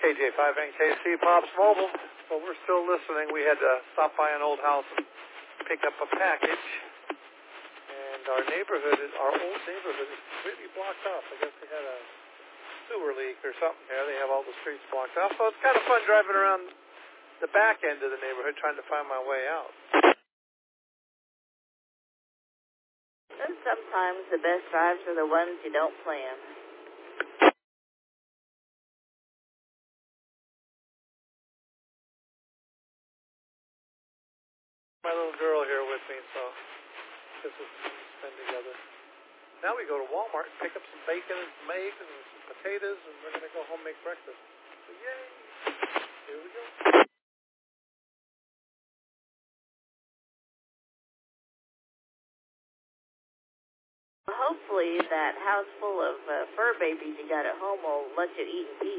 KJ5NKC Pops Mobile. Well, we're still listening. We had to stop by an old house and pick up a package. And our old neighborhood is completely blocked off. I guess they had a sewer leak or something there. They have all the streets blocked off. So it's kind of fun driving around the back end of the neighborhood trying to find my way out. And sometimes the best drives are the ones you don't plan. My little girl here with me, so this is spend together. Now we go to Walmart and pick up some bacon and some eggs and some potatoes, and we're going to go home and make breakfast. So yay! Here we go. Hopefully that house full of fur babies you got at home will let you eat in peace.